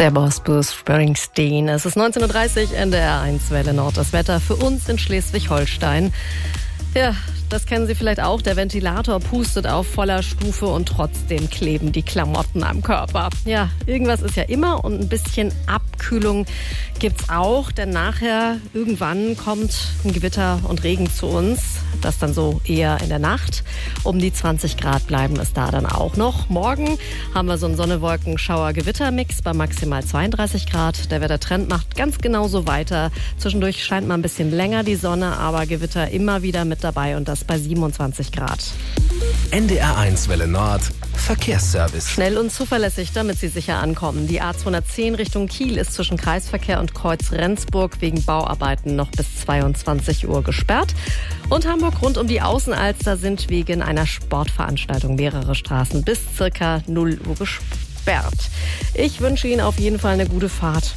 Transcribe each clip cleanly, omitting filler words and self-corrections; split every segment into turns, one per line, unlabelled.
Der Boss Bruce Springsteen. Es ist 19:30 Uhr, NDR 1 Welle Nord. Das Wetter für uns in Schleswig-Holstein. Ja, das kennen Sie vielleicht auch. Der Ventilator pustet auf voller Stufe und trotzdem kleben die Klamotten am Körper. Ja, irgendwas ist ja immer und ein bisschen Abkühlung gibt's auch. Denn nachher, irgendwann kommt ein Gewitter und Regen zu uns. Das dann so eher in der Nacht. Um die 20 Grad bleiben es da dann auch noch. Morgen haben wir so einen Sonne-Wolken-Schauer-Gewitter-Mix bei maximal 32 Grad. Der Wettertrend macht ganz genauso weiter. Zwischendurch scheint mal ein bisschen länger die Sonne, aber Gewitter immer wieder mit dabei und das bei 27 Grad.
NDR 1 Welle Nord Verkehrsservice.
Schnell und zuverlässig, damit Sie sicher ankommen. Die A210 Richtung Kiel ist zwischen Kreisverkehr und Kreuz Rendsburg wegen Bauarbeiten noch bis 22 Uhr gesperrt. Und Hamburg rund um die Außenalster sind wegen einer Sportveranstaltung mehrere Straßen bis circa 0 Uhr gesperrt. Ich wünsche Ihnen auf jeden Fall eine gute Fahrt.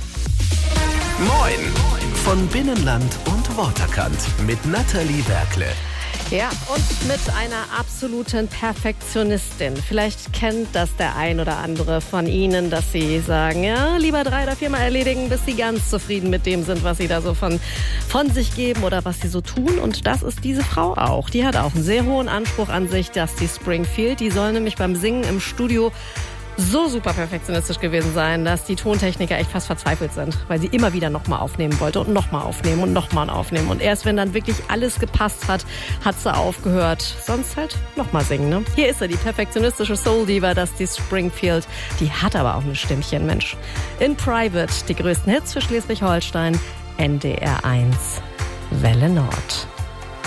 Moin von Binnenland und Waterkant mit Nathalie Werkle.
Ja, und mit einer absoluten Perfektionistin. Vielleicht kennt das der ein oder andere von Ihnen, dass Sie sagen, ja, lieber 3 oder 4 Mal erledigen, bis Sie ganz zufrieden mit dem sind, was Sie da so von sich geben oder was Sie so tun. Und das ist diese Frau auch. Die hat auch einen sehr hohen Anspruch an sich, dass die Springfield, die soll nämlich beim Singen im Studio so super perfektionistisch gewesen sein, dass die Tontechniker echt fast verzweifelt sind, weil sie immer wieder nochmal aufnehmen wollte und nochmal aufnehmen und nochmal aufnehmen. Und erst wenn dann wirklich alles gepasst hat, hat sie aufgehört. Sonst halt nochmal singen, ne? Hier ist sie, die perfektionistische Soul-Diva, das die Springfield. Die hat aber auch ein Stimmchen, Mensch. In Private, die größten Hits für Schleswig-Holstein, NDR 1, Welle Nord.